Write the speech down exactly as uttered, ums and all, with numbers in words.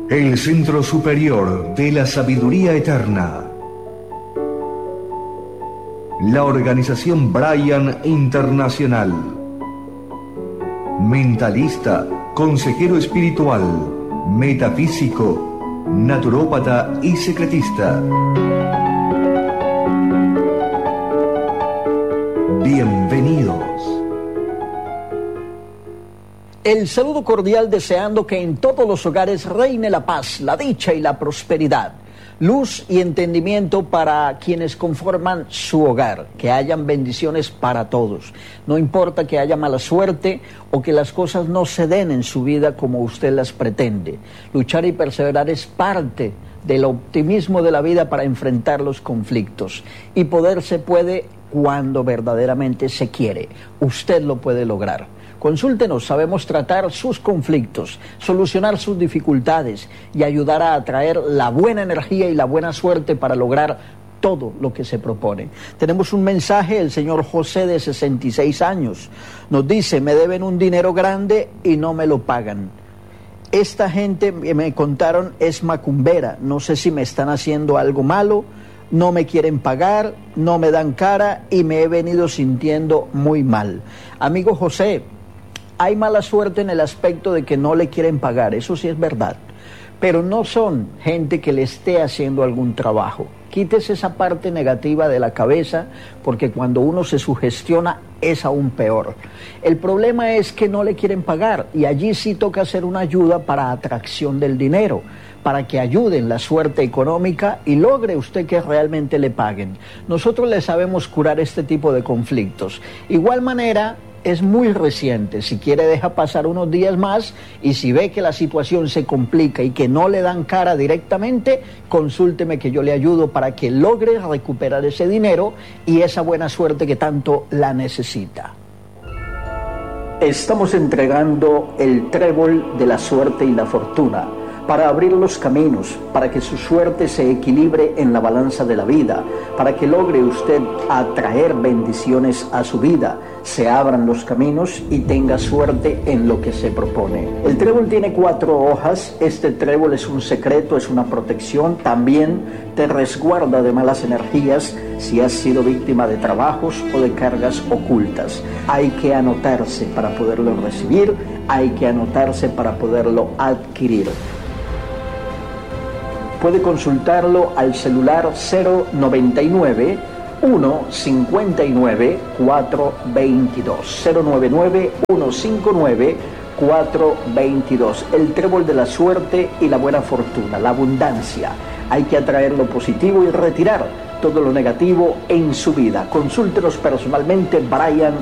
El Centro Superior de la Sabiduría Eterna. La Organización Brian Internacional. Mentalista, consejero espiritual, metafísico, naturópata y secretista. Bienvenidos. El saludo cordial deseando que en todos los hogares reine la paz, la dicha y la prosperidad. Luz y entendimiento para quienes conforman su hogar, que hayan bendiciones para todos. No importa que haya mala suerte o que las cosas no se den en su vida como usted las pretende. Luchar y perseverar es parte del optimismo de la vida para enfrentar los conflictos. Y poder se puede cuando verdaderamente se quiere. Usted lo puede lograr. Consúltenos, sabemos tratar sus conflictos, solucionar sus dificultades y ayudar a atraer la buena energía y la buena suerte para lograr todo lo que se propone. Tenemos un mensaje, el señor José de sesenta y seis años, nos dice: me deben un dinero grande y no me lo pagan. Esta gente, me contaron, es macumbera, no sé si me están haciendo algo malo, no me quieren pagar, no me dan cara y me he venido sintiendo muy mal. Amigo José, hay mala suerte en el aspecto de que no le quieren pagar, eso sí es verdad, pero no son gente que le esté haciendo algún trabajo. Quítese esa parte negativa de la cabeza, porque cuando uno se sugestiona es aún peor. El problema es que no le quieren pagar, y allí sí toca hacer una ayuda para atracción del dinero, para que ayuden la suerte económica y logre usted que realmente le paguen. Nosotros le sabemos curar este tipo de conflictos. Igual manera, es muy reciente, si quiere deja pasar unos días más y si ve que la situación se complica y que no le dan cara directamente, consúlteme que yo le ayudo para que logre recuperar ese dinero y esa buena suerte que tanto la necesita. Estamos entregando el trébol de la suerte y la fortuna para abrir los caminos, para que su suerte se equilibre en la balanza de la vida, para que logre usted atraer bendiciones a su vida, se abran los caminos y tenga suerte en lo que se propone. El trébol tiene cuatro hojas, este trébol es un secreto, es una protección, también te resguarda de malas energías si has sido víctima de trabajos o de cargas ocultas. Hay que anotarse para poderlo recibir, hay que anotarse para poderlo adquirir. Puede consultarlo al celular cero noventa y nueve, uno cincuenta y nueve, cuatro veintidós. cero noventa y nueve, uno cincuenta y nueve, cuatro veintidós. El trébol de la suerte y la buena fortuna, la abundancia. Hay que atraer lo positivo y retirar todo lo negativo en su vida. Consúltenos personalmente, Brian